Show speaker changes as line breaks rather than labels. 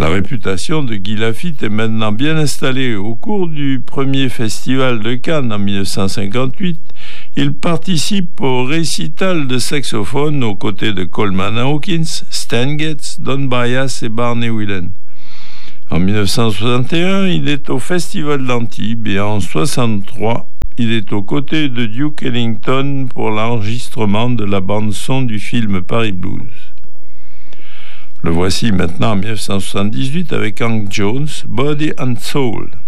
La réputation de Guy Laffitte est maintenant bien installée. Au cours du premier festival de Cannes en 1958, il participe au récital de saxophone aux côtés de Coleman Hawkins, Stan Getz, Don Byas et Barney Whelan. En 1961, il est au Festival d'Antibes et en 1963, il est aux côtés de Duke Ellington pour l'enregistrement de la bande-son du film Paris Blues. Le voici maintenant en 1978 avec Hank Jones, Body and Soul.